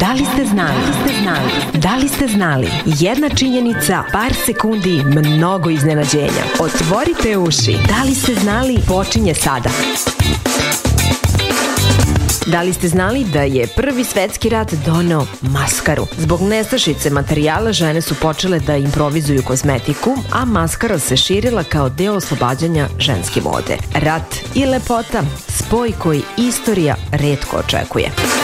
Da li ste znali? Da li ste znali? Jedna činjenica, par sekundi, mnogo iznenađenja. Otvorite uši. Da li ste znali? Počinje sada. Da li ste znali da je Prvi svetski rat doneo maskaru? Zbog nestašice materijala žene su počele da improvizuju kozmetiku, a maskara se širila kao deo oslobađanja ženske mode. Rat i lepota, spoj koji istorija retko očekuje.